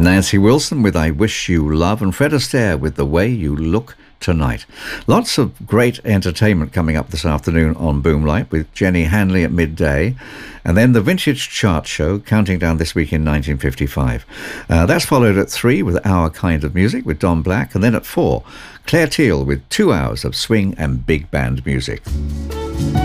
Nancy Wilson with I Wish You Love, and Fred Astaire with The Way You Look Tonight. Lots of great entertainment coming up this afternoon on Boomlight with Jenny Hanley at midday, and then the Vintage Chart Show counting down this week in 1955. That's followed at 3 with Our Kind of Music with Don Black, and then at 4 Claire Teal with 2 hours of swing and big band music.